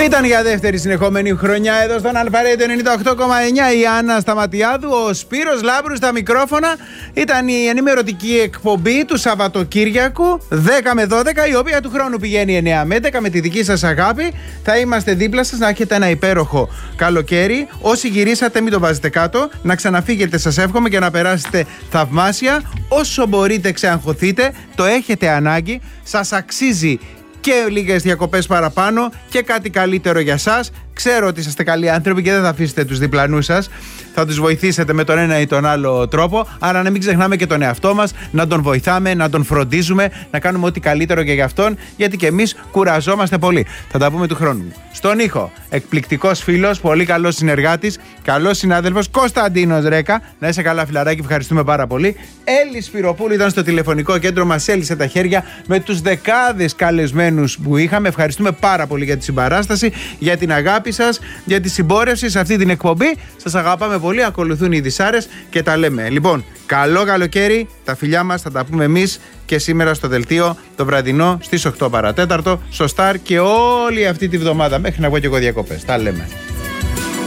Ήταν για δεύτερη συνεχόμενη χρονιά εδώ στον Αλφαρέτο 98,9 η Άννα Σταματιάδου, ο Σπύρος Λάμπρου στα μικρόφωνα. Ήταν η ενημερωτική εκπομπή του Σαββατοκύριακου 10 με 12, η οποία του χρόνου πηγαίνει 9 με 11 με τη δική σας αγάπη. Θα είμαστε δίπλα σας να έχετε ένα υπέροχο καλοκαίρι. Όσοι γυρίσατε, μην το βάζετε κάτω. Να ξαναφύγετε, σας εύχομαι, και να περάσετε θαυμάσια. Όσο μπορείτε, ξεαγχωθείτε. Το έχετε ανάγκη. Σας αξίζει και λίγες διακοπές παραπάνω και κάτι καλύτερο για σας. Ξέρω ότι είσαστε καλοί άνθρωποι και δεν θα αφήσετε τους διπλανούς σας. Θα τους βοηθήσετε με τον ένα ή τον άλλο τρόπο. Άρα να μην ξεχνάμε και τον εαυτό μας, να τον βοηθάμε, να τον φροντίζουμε, να κάνουμε ό,τι καλύτερο και για αυτόν, γιατί και εμείς κουραζόμαστε πολύ. Θα τα πούμε του χρόνου. Στον ήχο, εκπληκτικός φίλος, πολύ καλός συνεργάτης, καλός συνάδελφος, Κωνσταντίνος Ρέκα. Να είσαι καλά, φιλαράκι, ευχαριστούμε πάρα πολύ. Έλλη Σπυροπούλου ήταν στο τηλεφωνικό κέντρο, μας έλυσε τα χέρια με τους δεκάδες καλεσμένους που είχαμε. Ευχαριστούμε πάρα πολύ για τη συμπαράσταση, για την αγάπη σας, για τη συμπόρευση σε αυτή την εκπομπή. Σας αγαπάμε πολύ, ακολουθούν οι Δυσάρες και τα λέμε. Λοιπόν, καλό καλοκαίρι, τα φιλιά μας, θα τα πούμε εμείς και σήμερα στο δελτίο το βραδινό στις 8 παρατέταρτο, στο Star, και όλη αυτή τη βδομάδα μέχρι να βγω και εγώ διακοπές. Τα λέμε.